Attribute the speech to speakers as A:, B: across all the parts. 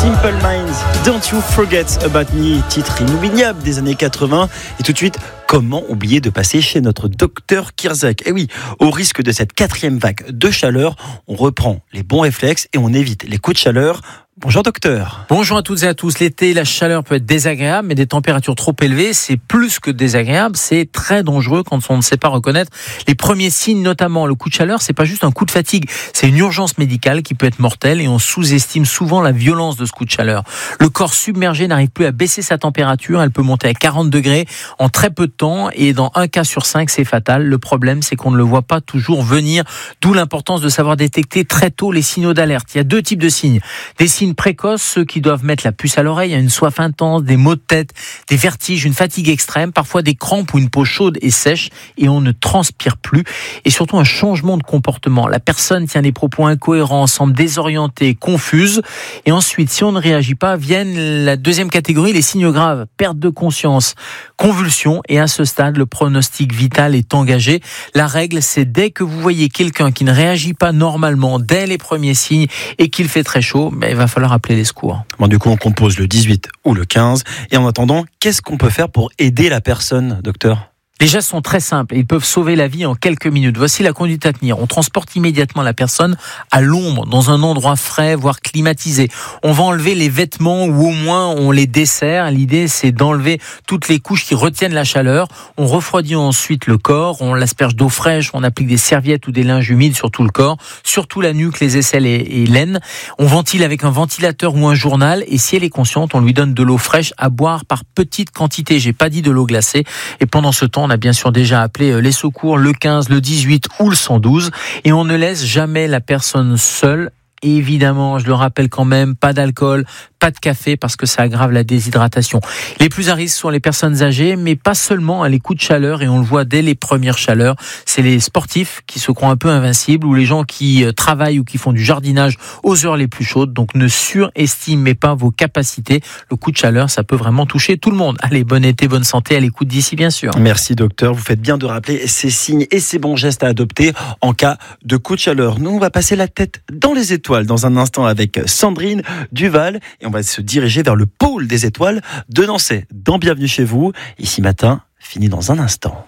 A: Simple Minds, Don't You Forget About Me, titre inoubliable des années 80. Et tout de suite, comment oublier de passer chez notre docteur Kirzac? Et oui, au risque de cette 4e vague de chaleur, on reprend les bons réflexes et on évite les coups de chaleur. Bonjour docteur.
B: Bonjour à toutes et à tous. L'été, la chaleur peut être désagréable, mais des températures trop élevées, c'est plus que désagréable, c'est très dangereux quand on ne sait pas reconnaître les premiers signes, notamment le coup de chaleur. C'est pas juste un coup de fatigue, c'est une urgence médicale qui peut être mortelle et on sous-estime souvent la violence de ce coup de chaleur. Le corps submergé n'arrive plus à baisser sa température, elle peut monter à 40 degrés en très peu de temps et dans 1 cas sur 5, c'est fatal. Le problème, c'est qu'on ne le voit pas toujours venir, d'où l'importance de savoir détecter très tôt les signaux d'alerte. Il y a 2 types de signes. Des signes précoces, ceux qui doivent mettre la puce à l'oreille, une soif intense, des maux de tête, des vertiges, une fatigue extrême, parfois des crampes ou une peau chaude et sèche et on ne transpire plus et surtout un changement de comportement. La personne tient des propos incohérents, semble désorientée, confuse et ensuite, si on ne réagit pas, viennent la 2e catégorie, les signes graves, perte de conscience, convulsion et à ce stade, le pronostic vital est engagé. La règle, c'est dès que vous voyez quelqu'un qui ne réagit pas normalement dès les premiers signes et qu'il fait très chaud, il va falloir appeler les secours.
A: Bon, du coup, on compose le 18 ou le 15. Et en attendant, qu'est-ce qu'on peut faire pour aider la personne, docteur ?
B: Les gestes sont très simples et ils peuvent sauver la vie en quelques minutes. Voici la conduite à tenir. On transporte immédiatement la personne à l'ombre, dans un endroit frais, voire climatisé. On va enlever les vêtements ou au moins on les dessert. L'idée, c'est d'enlever toutes les couches qui retiennent la chaleur. On refroidit ensuite le corps, on l'asperge d'eau fraîche, on applique des serviettes ou des linges humides sur tout le corps, surtout la nuque, les aisselles et l'aine. On ventile avec un ventilateur ou un journal et si elle est consciente, on lui donne de l'eau fraîche à boire par petites quantités. J'ai pas dit de l'eau glacée. Et pendant ce temps, on a bien sûr déjà appelé les secours, le 15, le 18 ou le 112 et on ne laisse jamais la personne seule. Et évidemment, je le rappelle quand même, pas d'alcool, pas de café parce que ça aggrave la déshydratation. Les plus à risque sont les personnes âgées, mais pas seulement les coups de chaleur et on le voit dès les premières chaleurs. C'est les sportifs qui se croient un peu invincibles ou les gens qui travaillent ou qui font du jardinage aux heures les plus chaudes. Donc ne surestimez pas vos capacités. Le coup de chaleur, ça peut vraiment toucher tout le monde. Allez, bon été, bonne santé, à l'écoute d'ici bien sûr.
A: Merci docteur, vous faites bien de rappeler ces signes et ces bons gestes à adopter en cas de coup de chaleur. Nous, on va passer la tête dans les étoiles dans un instant avec Sandrine Duval et on va se diriger vers le pôle des étoiles de Nancy. Dans Bienvenue chez vous, ici matin, fini dans un instant.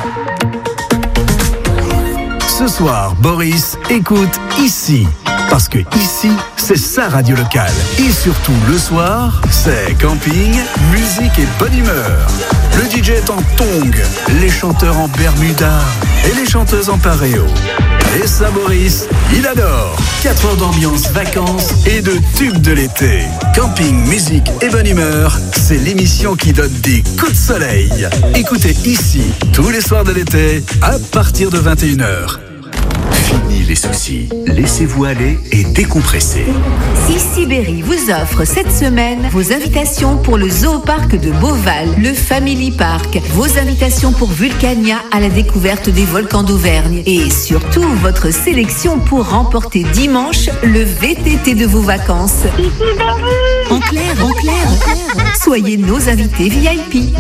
C: Ce soir, Boris écoute ici. Parce que ici, c'est sa radio locale. Et surtout, le soir, c'est camping, musique et bonne humeur. Le DJ est en tongs, les chanteurs en bermuda et les chanteuses en paréo. Et ça, Boris, il adore. 4 heures d'ambiance, vacances et de tubes de l'été. Camping, musique et bonne humeur, c'est l'émission qui donne des coups de soleil. Écoutez ici, tous les soirs de l'été, à partir de 21h.
D: Fini les soucis, laissez-vous aller et décompressez.
E: Sibérie vous offre cette semaine vos invitations pour le Zooparc de Beauval, le Family Park, vos invitations pour Vulcania à la découverte des volcans d'Auvergne et surtout votre sélection pour remporter dimanche le VTT de vos vacances. En clair, soyez nos invités VIP.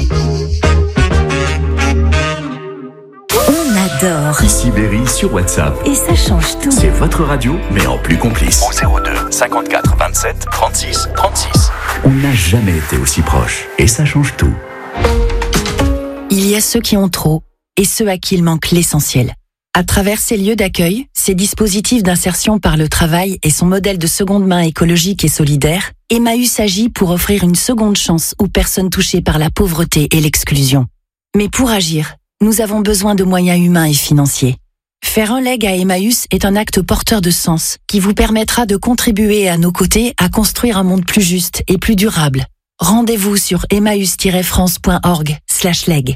D: Adore. Sibérie sur WhatsApp.
E: Et ça change tout.
D: C'est votre radio, mais en plus complice. Au 02 54 27 36 36. On n'a jamais été aussi proche. Et ça change tout.
F: Il y a ceux qui ont trop et ceux à qui il manque l'essentiel. À travers ces lieux d'accueil, ces dispositifs d'insertion par le travail et son modèle de seconde main écologique et solidaire, Emmaüs agit pour offrir une seconde chance aux personnes touchées par la pauvreté et l'exclusion. Mais pour agir, nous avons besoin de moyens humains et financiers. Faire un leg à Emmaüs est un acte porteur de sens qui vous permettra de contribuer à nos côtés à construire un monde plus juste et plus durable. Rendez-vous sur emmaüs-france.org/leg.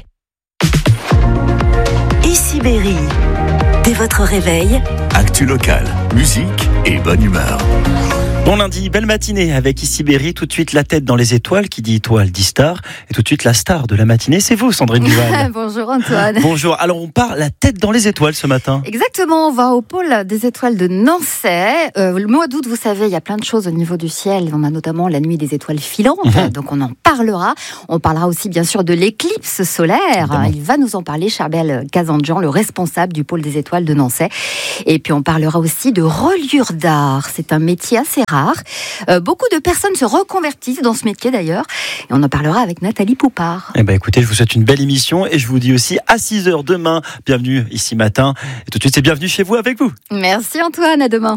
G: Et Sibérie, dès votre réveil,
D: actu local, musique et bonne humeur.
A: Bon lundi, belle matinée avec Sibérie. Tout de suite la tête dans les étoiles, qui dit étoile dit star. Et tout de suite la star de la matinée, c'est vous Sandrine Duval.
H: Bonjour Antoine.
A: Bonjour, alors on part la tête dans les étoiles ce matin.
H: Exactement, on va au pôle des étoiles de Nancy. Le mois d'août, vous savez, il y a plein de choses au niveau du ciel. On a notamment la nuit des étoiles filantes, donc on en parlera. On parlera aussi bien sûr de l'éclipse solaire. Évidemment. Il va nous en parler, Charbel Kazandjian, le responsable du pôle des étoiles de Nancy. Et puis on parlera aussi de reliure d'art. C'est un métier assez rare art. Beaucoup de personnes se reconvertissent dans ce métier d'ailleurs. Et on en parlera avec Nathalie Poupard.
A: Eh ben, écoutez, je vous souhaite une belle émission et je vous dis aussi à 6h demain. Bienvenue ici matin. Et tout de suite, c'est bienvenue chez vous avec vous.
H: Merci Antoine, à demain.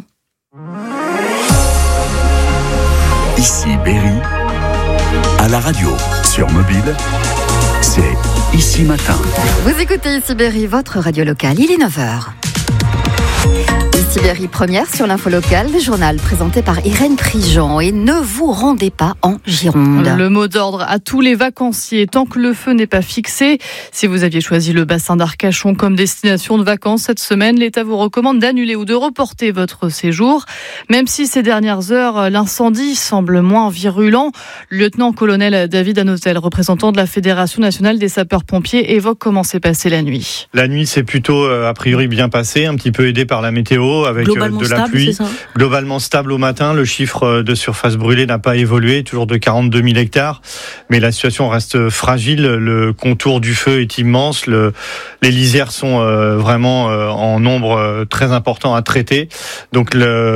D: Ici Berry, à la radio, sur mobile, c'est Ici Matin.
H: Vous écoutez Ici Berry, votre radio locale, il est 9h. Ici Berry, première sur l'info locale, le journal présenté par Irène Prigent. Et ne vous rendez pas en Gironde.
I: Le mot d'ordre à tous les vacanciers, tant que le feu n'est pas fixé. Si vous aviez choisi le bassin d'Arcachon comme destination de vacances cette semaine, l'État vous recommande d'annuler ou de reporter votre séjour. Même si ces dernières heures, l'incendie semble moins virulent, le lieutenant-colonel David Anotel, représentant de la Fédération nationale des sapeurs-pompiers, évoque comment s'est passée la nuit.
J: La nuit, c'est plutôt a priori bien passé, un petit peu aidé par la météo avec de la pluie. Globalement stable au matin, le chiffre de surface brûlée n'a pas évolué, toujours de 42 000 hectares, mais la situation reste fragile, le contour du feu est immense, les lisières sont vraiment en nombre très important à traiter, donc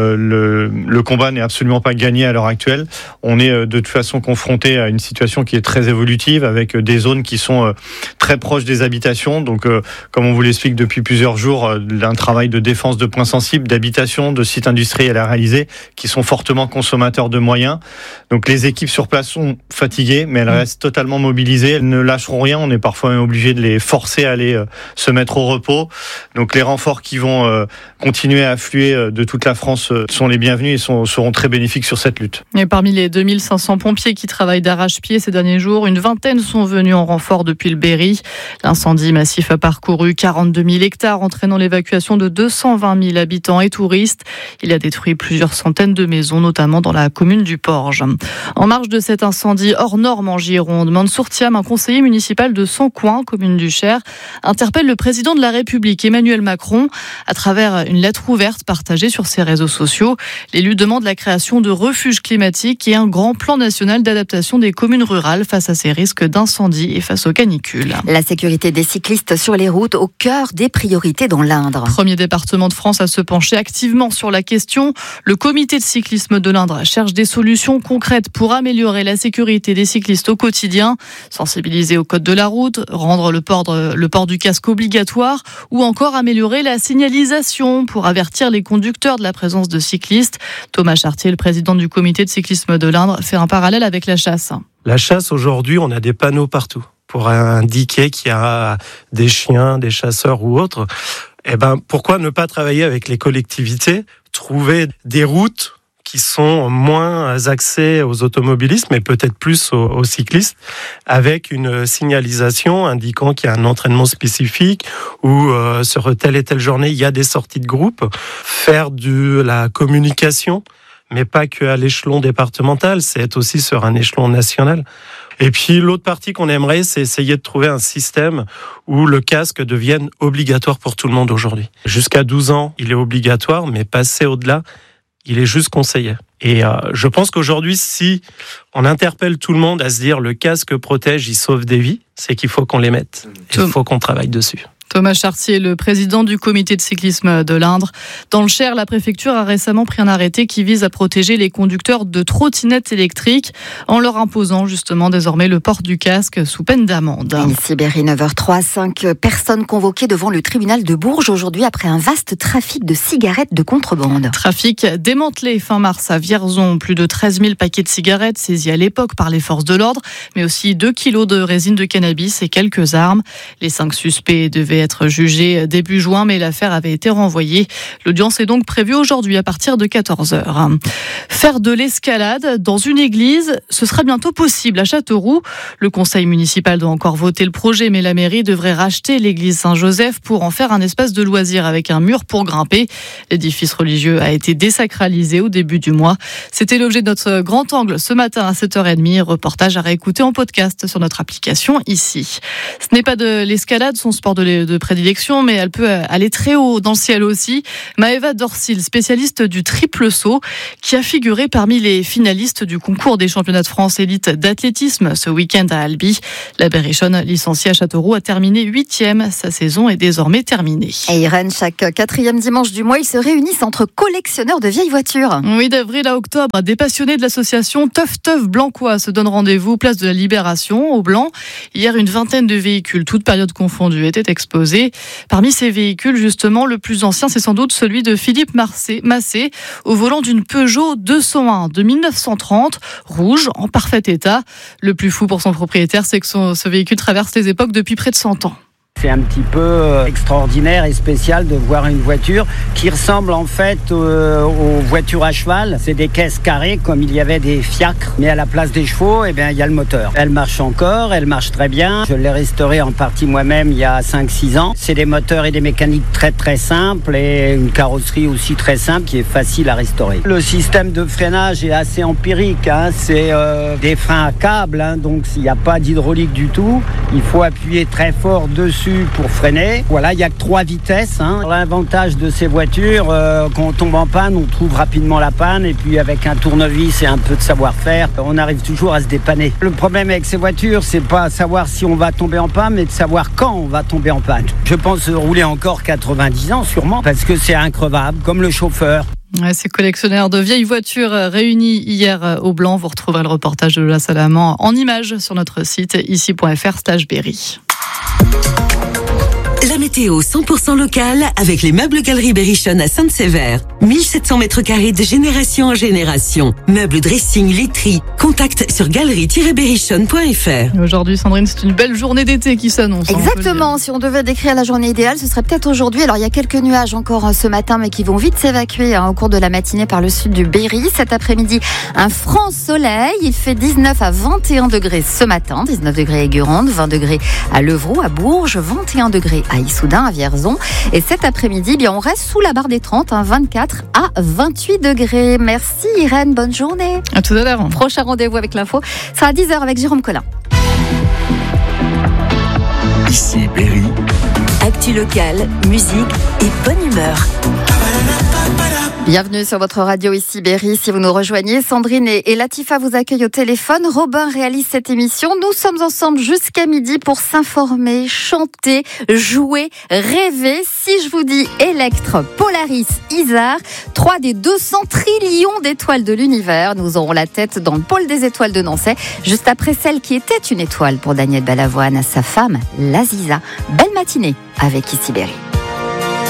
J: le combat n'est absolument pas gagné à l'heure actuelle. On est de toute façon confronté à une situation qui est très évolutive, avec des zones qui sont très proches des habitations, donc comme on vous l'explique depuis plusieurs jours, un travail de défense de points sensibles, d'habitation, de sites industriels à réaliser, qui sont fortement consommateurs de moyens. Donc les équipes sur place sont fatiguées, mais elles restent totalement mobilisées, elles ne lâcheront rien, on est parfois même obligé de les forcer à aller se mettre au repos. Donc les renforts qui vont continuer à affluer de toute la France sont les bienvenus et seront très bénéfiques sur cette lutte.
I: Et parmi les 2500 pompiers qui travaillent d'arrache-pied ces derniers jours, une vingtaine sont venus en renfort depuis le Berry. L'incendie massif a parcouru 42 000 hectares, entraînant l'évacuation de 220 000 habitants et touristes. Il a détruit plusieurs centaines de maisons, notamment dans la commune du Porge. En marge de cet incendie hors norme en Gironde, Mansour Thiam, un conseiller municipal de Sancoin, commune du Cher, interpelle le président de la République, Emmanuel Macron, à travers une lettre ouverte partagée sur ses réseaux sociaux. L'élu demande la création de refuges climatiques et un grand plan national d'adaptation des communes rurales face à ces risques d'incendie et face aux canicules.
H: La sécurité des cyclistes sur les routes au cœur des priorités dans l'Indre.
I: Premier département de France à se pencher activement sur la question. Le comité de cyclisme de l'Indre cherche des solutions concrètes pour améliorer la sécurité des cyclistes au quotidien, sensibiliser au code de la route, rendre le port du casque obligatoire ou encore améliorer la signalisation pour avertir les conducteurs de la présence de cyclistes. Thomas Chartier, le président du comité de cyclisme de l'Indre, fait un parallèle avec la chasse.
K: La chasse, aujourd'hui, on a des panneaux partout pour indiquer qu'il y a des chiens, des chasseurs ou autres. Eh ben, pourquoi ne pas travailler avec les collectivités, trouver des routes qui sont moins axées aux automobilistes, mais peut-être plus aux cyclistes, avec une signalisation indiquant qu'il y a un entraînement spécifique ou sur telle et telle journée, il y a des sorties de groupe. Faire de la communication, mais pas qu'à l'échelon départemental, c'est être aussi sur un échelon national. Et puis l'autre partie qu'on aimerait, c'est essayer de trouver un système où le casque devienne obligatoire pour tout le monde aujourd'hui. Jusqu'à 12 ans, il est obligatoire, mais passé au-delà, il est juste conseillé. Et je pense qu'aujourd'hui, si on interpelle tout le monde à se dire le casque protège, il sauve des vies, c'est qu'il faut qu'on les mette. Il faut qu'on travaille dessus.
I: Thomas Chartier, le président du comité de cyclisme de l'Indre. Dans le Cher, la préfecture a récemment pris un arrêté qui vise à protéger les conducteurs de trottinettes électriques en leur imposant justement désormais le port du casque sous peine d'amende.
H: Ici Berry, 9h03, 5 personnes convoquées devant le tribunal de Bourges aujourd'hui après un vaste trafic de cigarettes de contrebande.
I: Trafic démantelé fin mars à Vierzon. Plus de 13 000 paquets de cigarettes saisis à l'époque par les forces de l'ordre, mais aussi 2 kilos de résine de cannabis et quelques armes. Les 5 suspects devaient être jugé début juin, mais l'affaire avait été renvoyée. L'audience est donc prévue aujourd'hui à partir de 14h. Faire de l'escalade dans une église, ce sera bientôt possible à Châteauroux. Le conseil municipal doit encore voter le projet, mais la mairie devrait racheter l'église Saint-Joseph pour en faire un espace de loisirs avec un mur pour grimper. L'édifice religieux a été désacralisé au début du mois. C'était l'objet de notre grand angle ce matin à 7h30. Reportage à réécouter en podcast sur notre application ici. Ce n'est pas de l'escalade, son sport de de prédilection, mais elle peut aller très haut dans le ciel aussi. Maëva Dorsil, spécialiste du triple saut, qui a figuré parmi les finalistes du concours des championnats de France élite d'athlétisme ce week-end à Albi. La berrichonne, licenciée à Châteauroux, a terminé 8e. Sa saison est désormais terminée.
H: Et Irène, chaque 4e dimanche du mois, ils se réunissent entre collectionneurs de vieilles voitures.
I: Oui, d'avril à octobre, des passionnés de l'association Teuf Teuf Blancois se donnent rendez-vous place de la Libération, au Blanc. Hier, une vingtaine de véhicules, toutes périodes confondues, étaient exposés. Parmi ces véhicules, justement, le plus ancien, c'est sans doute celui de Philippe Massé, au volant d'une Peugeot 201 de 1930, rouge, en parfait état. Le plus fou pour son propriétaire, c'est que ce véhicule traverse les époques depuis près de 100 ans.
L: C'est un petit peu extraordinaire et spécial de voir une voiture qui ressemble en fait aux voitures à cheval. C'est des caisses carrées comme il y avait des fiacres, mais à la place des chevaux, il y a le moteur. Elle marche encore, elle marche très bien. Je l'ai restaurée en partie moi-même il y a 5-6 ans. C'est des moteurs et des mécaniques très très simples et une carrosserie aussi très simple qui est facile à restaurer. Le système de freinage est assez empirique. C'est des freins à câble, donc il n'y a pas d'hydraulique du tout. Il faut appuyer très fort dessus pour freiner. Voilà, il n'y a que 3 vitesses. L'avantage de ces voitures, quand on tombe en panne, on trouve rapidement la panne et puis avec un tournevis et un peu de savoir-faire, on arrive toujours à se dépanner. Le problème avec ces voitures, c'est pas savoir si on va tomber en panne, mais de savoir quand on va tomber en panne. Je pense rouler encore 90 ans sûrement, parce que c'est increvable, comme le chauffeur.
I: Ces collectionneurs de vieilles voitures réunis hier au Blanc. Vous retrouverez le reportage de Lola Salaman en images sur notre site ici.fr/Berry.
G: La météo 100% locale avec les meubles Galerie Berrichonne à Sainte-Sévère. 1700 mètres carrés de génération en génération. Meubles, dressing, literie. Contact sur galerie-berrichonne.fr.
I: Aujourd'hui, Sandrine, c'est une belle journée d'été qui s'annonce.
H: Exactement. Si on devait décrire la journée idéale, ce serait peut-être aujourd'hui. Alors, il y a quelques nuages encore ce matin, mais qui vont vite s'évacuer au cours de la matinée par le sud du Berry. Cet après-midi, un franc soleil. Il fait 19 à 21 degrés ce matin. 19 degrés à Guérande, 20 degrés à Levroux, à Bourges, 21 degrés à Issoudun, à Vierzon. Et cet après-midi, on reste sous la barre des 30, 24 à 28 degrés. Merci Irène, bonne journée.
I: À tout à l'heure.
H: Prochain rendez-vous avec l'info sera à 10h avec Jérôme Collin.
D: Ici Berry.
G: Actu locale, musique et bonne humeur.
H: Bienvenue sur votre radio ici Berry. Si vous nous rejoignez, Sandrine et Latifa vous accueillent au téléphone. Robin réalise cette émission. Nous sommes ensemble jusqu'à midi pour s'informer, chanter, jouer, rêver. Si je vous dis Electre, Polaris, Isar, 3 des 200 trillions d'étoiles de l'univers, nous aurons la tête dans le pôle des étoiles de Nancy, juste après celle qui était une étoile pour Daniel Balavoine, sa femme, l'Aziza. Belle matinée avec ici Berry.